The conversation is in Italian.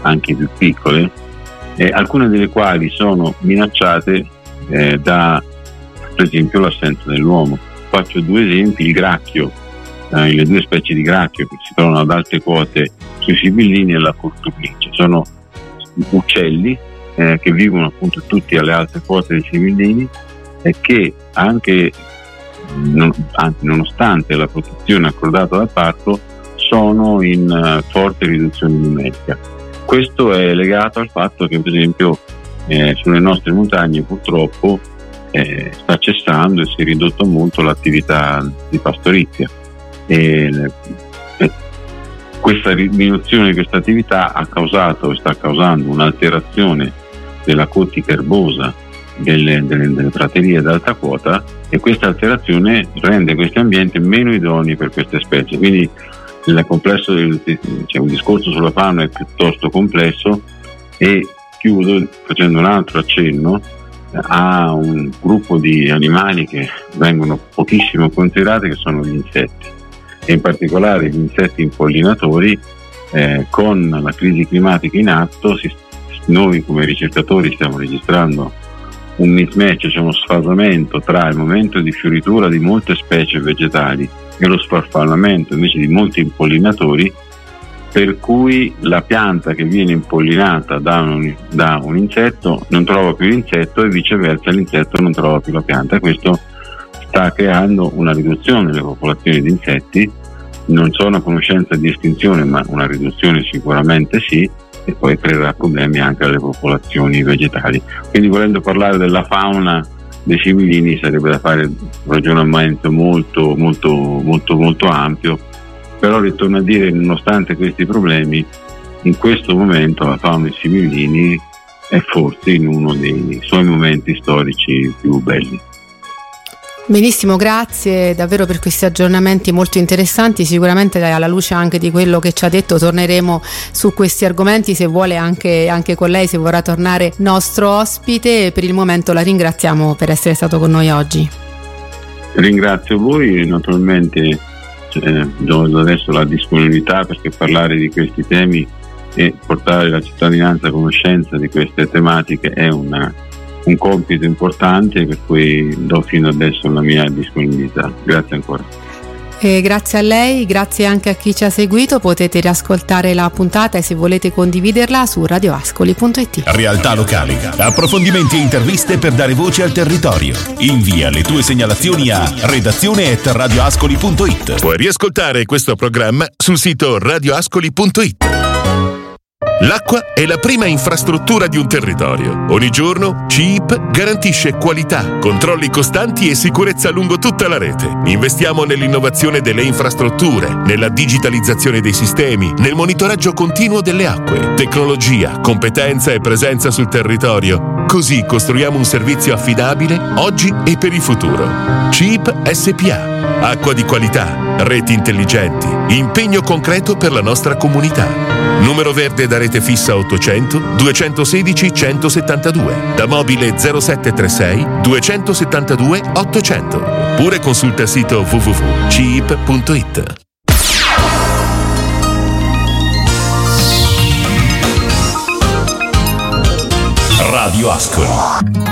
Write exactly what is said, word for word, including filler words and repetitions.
anche più piccole, eh, alcune delle quali sono minacciate eh, da, per esempio, l'assenza dell'uomo. Faccio due esempi: il gracchio, eh, le due specie di gracchio che si trovano ad alte quote sui Sibillini, e la cortocniccia. Sono uccelli eh, che vivono appunto tutti alle alte quote dei Sibillini e che anche, non, anzi, nonostante la protezione accordata dal parco, sono in uh, forte riduzione numerica. Questo è legato al fatto che, per esempio, eh, sulle nostre montagne purtroppo eh, sta cessando e si è ridotto molto l'attività di pastorizia. E, eh, questa diminuzione di questa attività ha causato e sta causando un'alterazione della cortica erbosa delle, delle, delle praterie ad alta quota, e questa alterazione rende questi ambienti meno idonei per queste specie. Quindi il complesso del, cioè, un discorso sulla fauna è piuttosto complesso, e chiudo facendo un altro accenno a un gruppo di animali che vengono pochissimo considerati, che sono gli insetti, e in particolare gli insetti impollinatori. Eh, con la crisi climatica in atto, si, noi come ricercatori stiamo registrando un mismatch, cioè uno sfasamento tra il momento di fioritura di molte specie vegetali e lo sfarfallamento invece di molti impollinatori, per cui la pianta che viene impollinata da un, da un insetto non trova più l'insetto, e viceversa l'insetto non trova più la pianta. Questo sta creando una riduzione delle popolazioni di insetti. Non sono a conoscenza di estinzione, ma una riduzione sicuramente sì, e poi creerà problemi anche alle popolazioni vegetali. Quindi, volendo parlare della fauna dei Sibillini, sarebbe da fare un ragionamento molto molto molto molto ampio, però ritorno a dire, nonostante questi problemi, in questo momento la fauna dei Sibillini è forse in uno dei suoi momenti storici più belli. Benissimo, grazie davvero per questi aggiornamenti molto interessanti. Sicuramente, alla luce anche di quello che ci ha detto, torneremo su questi argomenti, se vuole anche, anche con lei, se vorrà tornare nostro ospite. Per il momento la ringraziamo per essere stato con noi oggi. Ringrazio voi, naturalmente eh, do adesso la disponibilità, perché parlare di questi temi e portare la cittadinanza a conoscenza di queste tematiche è una un compito importante, per cui do fino adesso la mia disponibilità. Grazie ancora. E grazie a lei, grazie anche a chi ci ha seguito. Potete riascoltare la puntata, e se volete condividerla, su radioascoli punto it. Realtà locali, approfondimenti e interviste per dare voce al territorio. Invia le tue segnalazioni a redazione at radioascoli punto it. Puoi riascoltare questo programma sul sito radioascoli punto it. L'acqua è la prima infrastruttura di un territorio. Ogni giorno C I P garantisce qualità, controlli costanti e sicurezza lungo tutta la rete. Investiamo nell'innovazione delle infrastrutture, nella digitalizzazione dei sistemi, nel monitoraggio continuo delle acque, tecnologia, competenza e presenza sul territorio. Così costruiamo un servizio affidabile oggi e per il futuro. C I P S P A. Acqua di qualità, reti intelligenti, impegno concreto per la nostra comunità. Numero verde da rete fissa ottocento duecentosedici centosettantadue, da mobile zero sette tre sei duecentosettantadue ottocento, oppure consulta il sito w w w punto c i p punto it. Radio Ascoli.